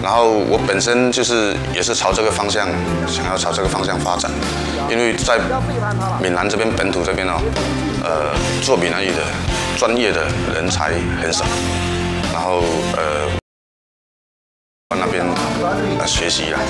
然后我本身也是朝这个方向，想要朝这个方向发展，因为在闽南这边本土这边做闽南语的专业的人才很少，然后那边学习啦。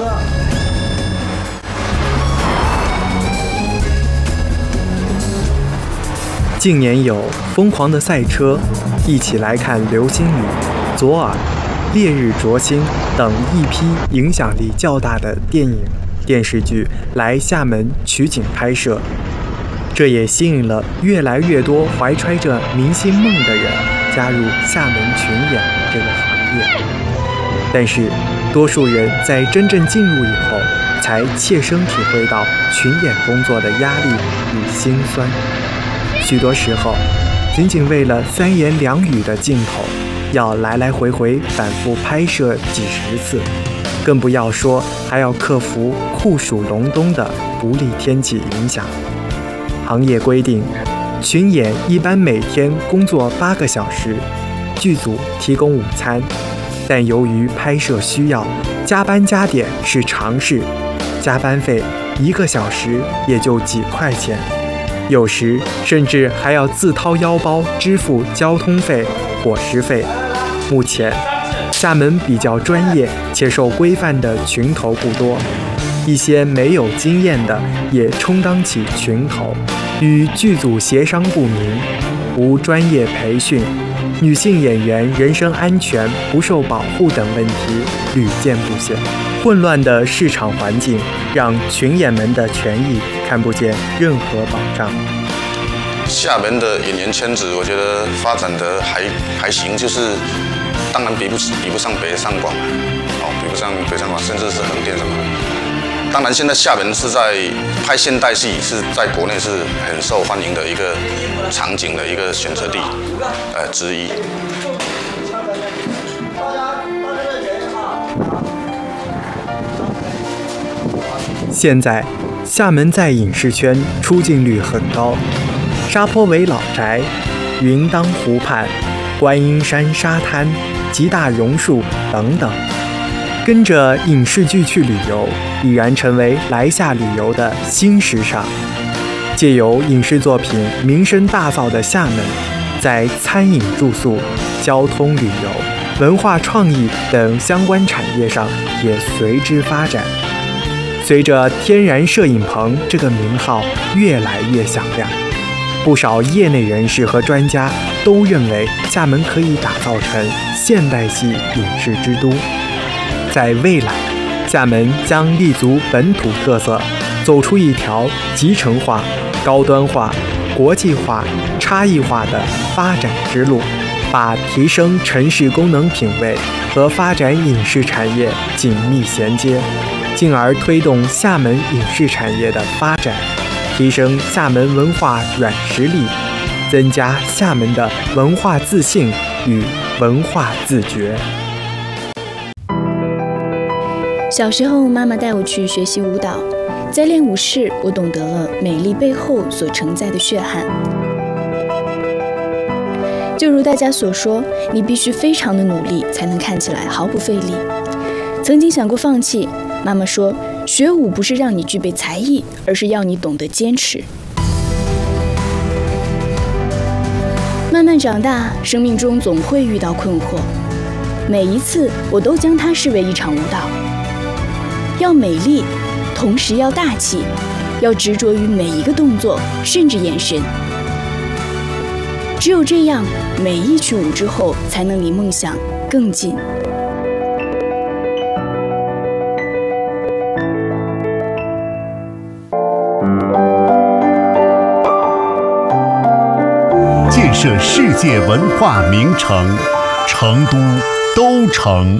近年有《疯狂的赛车》、一起来看流星雨、左耳、烈日灼心等一批影响力较大的电影、电视剧来厦门取景拍摄，这也吸引了越来越多怀揣着明星梦的人加入厦门群演这个行业。但是，多数人在真正进入以后，才切身体会到群演工作的压力与辛酸。许多时候，仅仅为了3言2语的镜头，要来来回回反复拍摄几10次，更不要说还要克服酷暑隆冬的不利天气影响。行业规定，群演一般每天工作8个小时，剧组提供午餐，但由于拍摄需要，加班加点是常事，加班费1个小时也就几块钱。有时甚至还要自掏腰包支付交通费、伙食费。目前，厦门比较专业且受规范的群头不多，一些没有经验的也充当起群头，与剧组协商不明，无专业培训，女性演员人身安全不受保护等问题屡见不鲜。混乱的市场环境让群演们的权益看不见任何保障。 厦门的演员圈子，我觉得发展的还行，当然比不上北上广，比不上北上广，甚至是横店什么的。当然，现在厦门是在拍现代戏，是在国内是很受欢迎的一个场景的一个选择地，之一。 现在，厦门在影视圈出镜率很高，沙坡尾老宅、云当湖畔、观音山沙滩、吉大榕树等等，跟着影视剧去旅游，已然成为来厦旅游的新时尚。借由影视作品名声大噪的厦门，在餐饮住宿、交通旅游、文化创意等相关产业上也随之发展。随着天然摄影棚这个名号越来越响亮，不少业内人士和专家都认为厦门可以打造成现代系影视之都。在未来，厦门将立足本土特色，走出一条集成化、高端化、国际化、差异化的发展之路，把提升城市功能品味和发展影视产业紧密衔接，进而推动厦门影视产业的发展，提升厦门文化软实力，增加厦门的文化自信与文化自觉。 小时候，妈妈带我去学习舞蹈，在练舞室，我懂得了美丽背后所承载的血汗。就如大家所说，你必须非常的努力，才能看起来毫不费力。曾经想过放弃，妈妈说，学舞不是让你具备才艺，而是要你懂得坚持。慢慢长大，生命中总会遇到困惑，每一次我都将它视为一场舞蹈。要美丽，同时要大气，要执着于每一个动作，甚至眼神。只有这样，每一曲舞之后，才能离梦想更近。 建设世界文化名城，成都都城。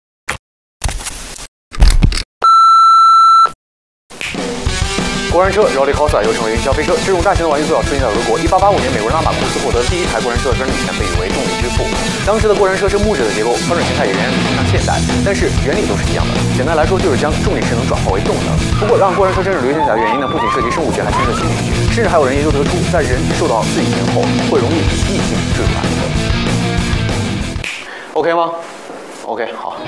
过山车绕地 cos 又称为云霄飞车，这种大型的玩具最早出现在俄国。1885年，美国人拉马库斯获得第一台过山车的专利权，被誉为动力之父。当时的过山车是木质的结构，操纵形态也仍然不像现代，但是原理都是一样的。简单来说，就是将重力势能转化为动能。不过，让过山车真正流行起来的原因呢，不仅涉及生物学，还牵涉心理学，甚至还有人研究得出，在人受到刺激前后，会容易逆性坠软。OK 吗？OK， 好。